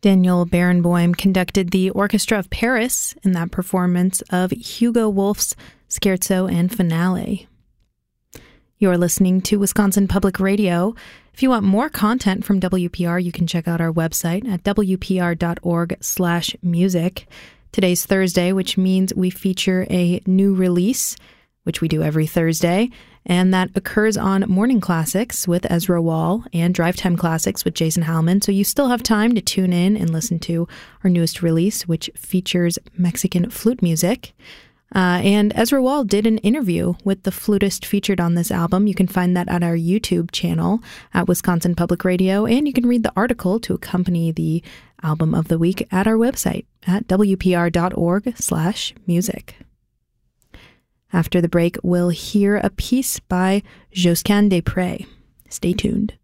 Daniel Barenboim conducted the Orchestra of Paris in that performance of Hugo Wolf's Scherzo and Finale. You're listening to Wisconsin Public Radio. If you want more content from WPR, you can check out our website at wpr.org/music. Today's Thursday, which means we feature a new release, which we do every Thursday, and that occurs on Morning Classics with Ezra Wall and Drive Time Classics with Jason Hallman. So you still have time to tune in and listen to our newest release, which features Mexican flute music. And Ezra Wall did an interview with the flutist featured on this album. You can find that at our YouTube channel at Wisconsin Public Radio, and you can read the article to accompany the album of the week at our website at wpr.org/music. After the break, we'll hear a piece by Josquin des Prez. Stay tuned.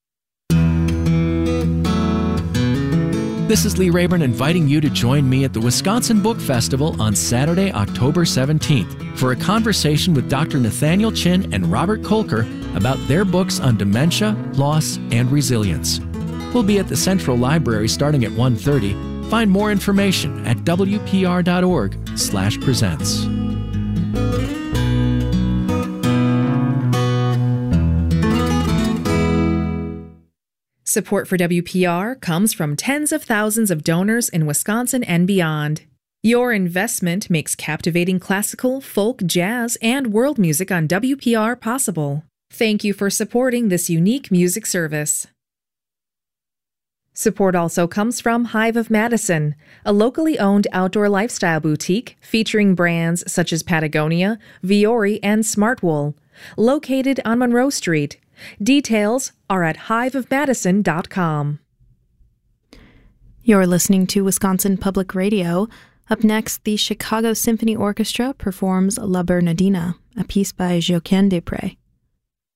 This is Lee Rayburn inviting you to join me at the Wisconsin Book Festival on Saturday, October 17th for a conversation with Dr. Nathaniel Chin and Robert Kolker about their books on dementia, loss, and resilience. We'll be at the Central Library starting at 1:30. Find more information at wpr.org/presents. Support for WPR comes from tens of thousands of donors in Wisconsin and beyond. Your investment makes captivating classical, folk, jazz, and world music on WPR possible. Thank you for supporting this unique music service. Support also comes from Hive of Madison, a locally owned outdoor lifestyle boutique featuring brands such as Patagonia, Viore, and Smartwool, located on Monroe Street. Details are at hiveofmadison.com. You're listening to Wisconsin Public Radio. Up next, the Chicago Symphony Orchestra performs La Bernardina, a piece by Josquin des Prez.